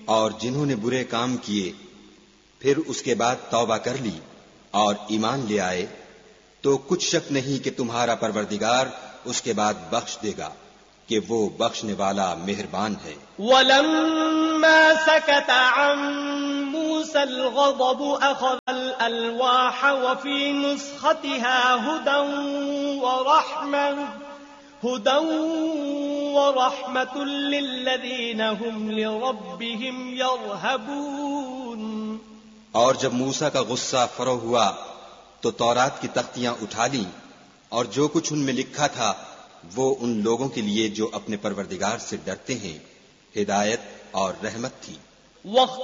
और जिन्होंने बुरे काम किए फिर उसके बाद तौबा कर ली और ईमान ले आए, तो कुछ शक नहीं कि तुम्हारा परवरदिगार उसके बाद बख्श देगा कि वो बख्शने वाला मेहरबान है। वलम्मा सकत अन मूसल गज़ब अख़ज़ल अलवाह वफ़ी नुस्ख़तिहा हुदन व रहमतुल लिल्लज़ीना हुम लिरब्बिहिम यरहबून। और जब मूसा का गुस्सा फरो हुआ तो तौरात की तख्तियां उठा लीं और जो कुछ उनमें लिखा था वो उन लोगों के लिए जो अपने परवरदिगार से डरते हैं हिदायत और रहमत थी।